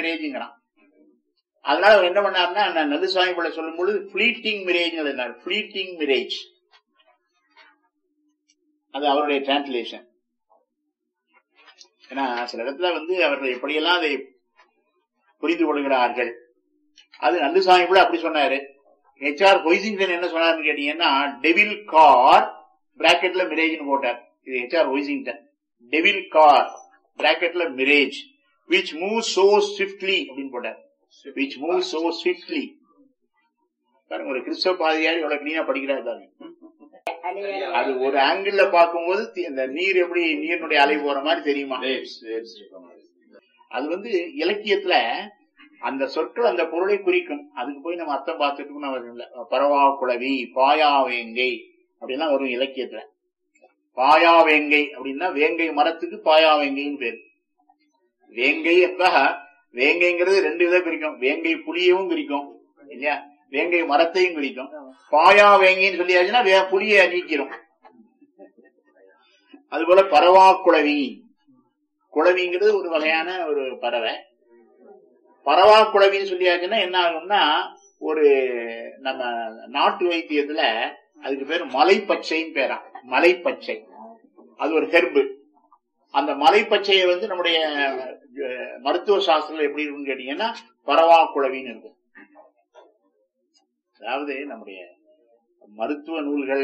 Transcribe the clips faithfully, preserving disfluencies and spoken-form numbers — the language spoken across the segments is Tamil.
மிரேஜ்ங்கிறான். அதனால அவர் என்ன பண்ணாருன்னா, நந்துசாமி பிள்ளை சொல்லும் பொழுது ஃபிளீட்டிங் மிரேஜ் எழுதினார். ஃபிளீட்டிங் மிரேஜ், அது அவருடைய டிரான்ஸ்லேஷன். ஏன்னா சில இடத்துல வந்து அவர்கள் எப்படியெல்லாம் அதை புரிந்து கொள்கிறார்கள். அது நந்துசாமி பிள்ளை அப்படி சொன்னாரு. ஹெச் ஆர் ஹொய்சிங்டன் என்ன சொன்னாருன்னு கேட்டீங்கன்னா, டெவில் கார் பிராக்கெட்ல மிரேஜ்னு போட்டார். இது H R ஹொய்சிங்டன். Devil car பிராக்கெட்ல mirage which moves so swiftly அப்படின்னு போட்டார். which moves so swiftly. பாருங்க, ஒரு கிறிஸ்தவ பாதிரியார் எவ்வளவு கிளீனா படிக்கிறாரு பாருங்க. அது ஒரு ஆங்கிள் பார்க்கும்போது இந்த நீர் எப்படி நீரினுடைய அலை போற மாதிரி தெரியுமா? அது வந்து இலக்கியத்துல அந்த சொற்கள் அந்த பொருளை குறிக்கும். அதுக்கு போய் நம்ம அர்த்தம் பார்த்துட்டு நம்ம இல்ல. பரவா குளவி, பாயாவேங்கை அப்படின்னா வரும் இலக்கியத்துல. பாயாவேங்கை அப்படின்னா வேங்கை மரத்துக்கு பாயாவேங்கைன்னு பேரு. வேங்கை அப்ப வேங்கைங்கிறது ரெண்டு விதம் பிரிக்கும். வேங்கை புளியவும் பிரிக்கும் இல்லையா, வேங்கை மரத்தையும் பிரிக்கும். பாயா வேங்கைன்னு சொல்லியாச்சுன்னா புளிய நீக்கிறோம். அதுபோல பரவா குளவி, குளவிங்கிறது ஒரு வகையான ஒரு பறவை. பரவா குளவின்னு சொல்லியாச்சுன்னா என்ன ஆகும்னா, ஒரு நம்ம நாட்டு வைத்தியத்துல அதுக்கு பேர் மலைப்பச்சைன்னு பேரா. மலைப்பச்சை அது ஒரு ஹெர்பு. அந்த மலைப்பச்சையை வந்து நம்முடைய மருத்துவ சாஸ்திரம் எப்படி இருக்குன்னு கேட்டீங்கன்னா பரவா குளவின்னு இருக்கும். அதாவது நம்முடைய மருத்துவ நூல்கள்,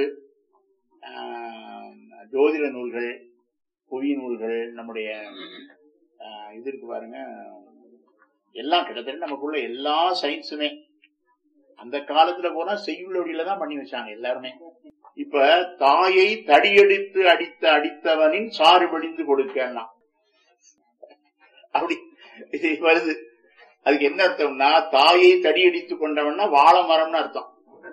ஜோதிட நூல்கள், புவி நூல்கள், நம்முடைய இது இருக்கு பாருங்க, எல்லாம் கிட்டத்தட்ட நமக்குள்ள எல்லா சயின்ஸுமே அந்த காலத்துல போனா செய்யுள்ளொடியில தான் பண்ணி வச்சாங்க எல்லாருமே. இப்ப தாயை தடியடித்து அடித்த அடித்தவனின் சாறு படிந்து கொடுக்கலாம் அப்படி வருது. அதுக்கு என்ன அர்த்தம்னா, தாயை தடியடித்து கொண்டவன்னா வாழை மரம்னு அர்த்தம்.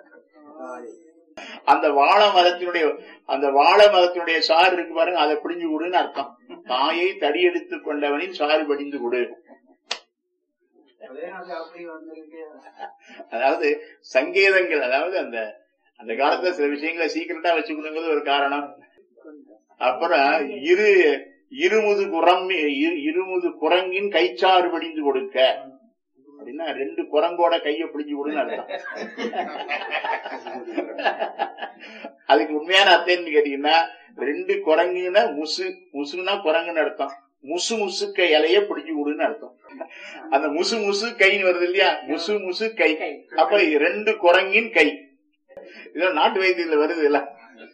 அந்த வாழை மரத்தினுடைய அந்த வாழை மரத்தினுடைய சாறு இருக்கு பாருங்க, அதை பிடிஞ்சு கொடுன்னு அர்த்தம். தாயை தடியடித்து கொண்டவனின் சாறு படிந்து கொடு. அதாவது சங்கேதங்கள், அதாவது அந்த அந்த காலத்துல சில விஷயங்களை சீக்கிரட்டா வச்சுக்கணுங்கிறது ஒரு காரணம். அப்புறம் இரு இருமுது குரம் இருமுது குரங்கின் கைச்சாறு பிடிந்து கொடுக்க அப்படின்னா ரெண்டு குரங்கோட கைய பிடிஞ்சு கொடுன்னு அர்த்தம். அதுக்கு உண்மையான அர்த்தம் கேட்டீங்கன்னா, ரெண்டு குரங்குன்னா முசு, முசுன்னா குரங்குன்னு அர்த்தம். முசு முசுக்க இலைய பிடிச்சு கொடுன்னு அர்த்தம். அந்த முசு முசு கைன்னு வருது இல்லையா, முசு முசு கை. அப்ப ரெண்டு குரங்கின் கை, இதெல்லாம் நாட்டு வைத்தியத்துல வருது இல்ல.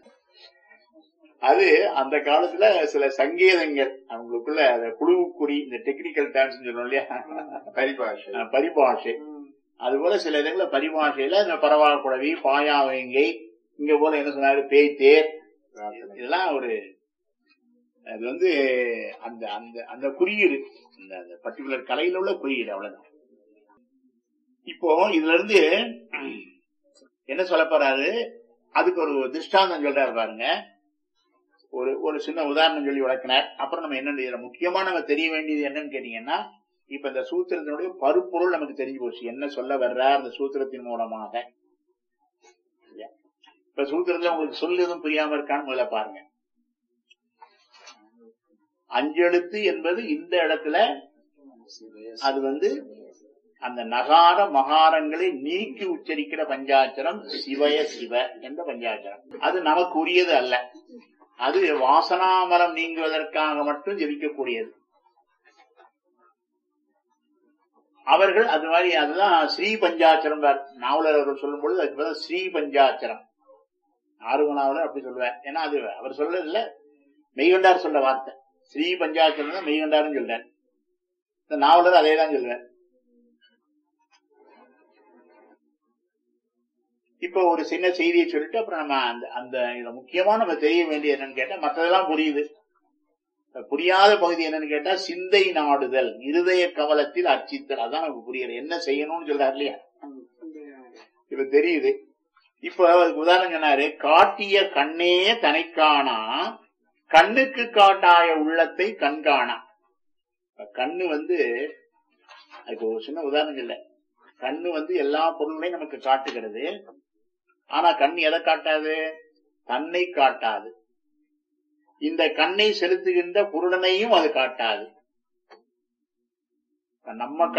அது அந்த காலத்துல சில சங்கேதங்கள் அவங்களுக்குள்ள குழுவுக்குறி, இந்த டெக்னிக்கல் டேர்ம்ஸ் சொல்றோம் இல்லையா, பரிபாஷை பரிபாஷை அது போல சில இடங்கள்ல பரிபாஷையில இந்த பரவா குளவி, பாயாவேங்கை, இங்க போல என்ன சொன்னாரு பேய்தேர், இதெல்லாம் ஒரு அது வந்து அந்த அந்த அந்த குறியீடு, அந்த பர்டிகுலர் கலையில உள்ள குறியீடு, அவ்வளவுதான். இப்போ இதுல இருந்து என்ன சொல்ல போறாரு, அதுக்கு ஒரு திருஷ்டாந்தம் சொல்றாரு பாருங்க. ஒரு ஒரு சின்ன உதாரணம் சொல்லி விளக்கினார். அப்புறம் நம்ம என்ன முக்கியமா நம்ம தெரிய வேண்டியது என்னன்னு கேட்டீங்கன்னா, இப்ப இந்த சூத்திரத்தினுடைய பருப்பொருள் நமக்கு தெரிஞ்சு போச்சு, என்ன சொல்ல வர்றார் இந்த சூத்திரத்தின் மூலமாக. இப்ப சூத்திரத்துல உங்களுக்கு சொல்லு எதுவும் புரியாம இருக்கான்னு முதல்ல பாருங்க. அஞ்செழுத்து என்பது இந்த இடத்துல அது வந்து அந்த நகார மகாரங்களை நீக்கி உச்சரிக்கிற பஞ்சாட்சரம் சிவய சிவ என்ற பஞ்சாட்சரம். அது நமக்கு உரியது அல்ல, அது வாசனாமலம் நீங்குவதற்காக மட்டும் ஜெபிக்கக்கூடியது. அவர்கள் அது மாதிரி அதுதான் ஸ்ரீ பஞ்சாட்சரம். நாவலர் அவர்கள் சொல்லும் பொழுது அதுக்கு பதில் ஸ்ரீ பஞ்சாட்சரம், ஆறுமனாவலர் அப்படி சொல்லுவார். ஏன்னா அது அவர் சொல்றது இல்ல, மெய்கண்டார் சொல்ற வார்த்தை. ஸ்ரீ பஞ்சாட்சரம் தான் மெய்கண்டாரும் சொல்றார், இந்த நாவலர் அதே தான் சொல்றார். இப்ப ஒரு சின்ன செய்தியை சொல்லிட்டு அப்புறம் நம்ம அந்த அந்த இதை முக்கியமா நம்ம தெரிய வேண்டியது என்னன்னு கேட்டா, மற்றதெல்லாம் புரியுது. புரியாத பகுதி என்னன்னு கேட்டா, சிந்தை நாடுதல், இருதய கவலத்தில் அர்ச்சித்தல், அதான் நமக்கு புரியுது. என்ன செய்யணும்னு சொல்றாரு இல்லையா, இப்ப தெரியுது. இப்ப அதுக்கு உதாரணம் சொன்னாரு, காட்டிய கண்ணே தனைக்கானா கண்ணுக்கு காட்டாய உள்ளத்தை கண்காணா. கண்ணு வந்து இப்போ ஒரு சின்ன உதாரணம் இல்ல, கண்ணு வந்து எல்லா பொருளையும் நமக்கு காட்டுகிறது. ஆனா கண் எதை காட்டாது, தன்னை காட்டாது. இந்த கண்ணை செலுத்துகின்ற பொருளனையும் அது காட்டாது. நம்ம